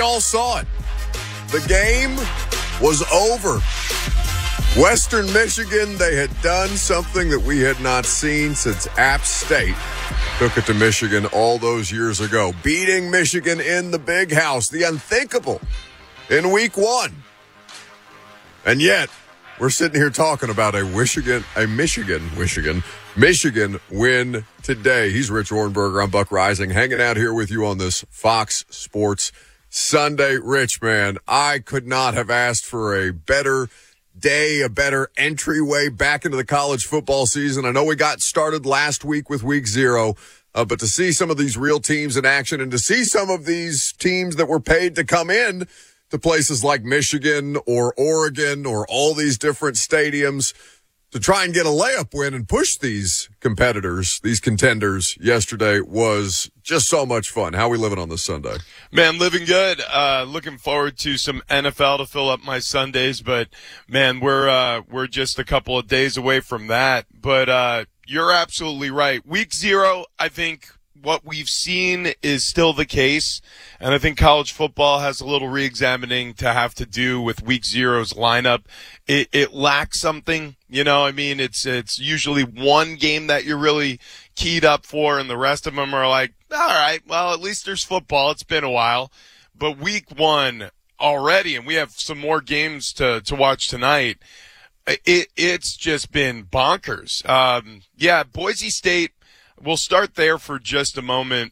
all saw it. The game was over. Western Michigan, they had done something that we had not seen since App State took it to Michigan all those years ago, beating Michigan in the Big House, the unthinkable, in week 1. And yet, we're sitting here talking about a Michigan win today. He's Rich Ohrnberger. I'm Buck Reising, hanging out here with you on this Fox Sports Sunday. Rich, man, I could not have asked for a better day, a better entryway back into the college football season. I know we got started last week with week 0, but to see some of these real teams in action and to see some of these teams that were paid to come in to places like Michigan or Oregon or all these different stadiums to try and get a layup win and push these competitors, these contenders yesterday was just so much fun. How are we living on this Sunday? Man, living good. Looking forward to some NFL to fill up my Sundays, but man, we're just a couple of days away from that. But you're absolutely right. Week 0, I think what we've seen is still the case, and I think college football has a little re-examining to have to do with week 0's lineup. It lacks something, you know. I mean, it's usually one game that you're really keyed up for, and the rest of them are like, all right, well, at least there's football. It's been a while. But week 1 already, and we have some more games to watch tonight, it's just been bonkers. Yeah, Boise State, we'll start there for just a moment.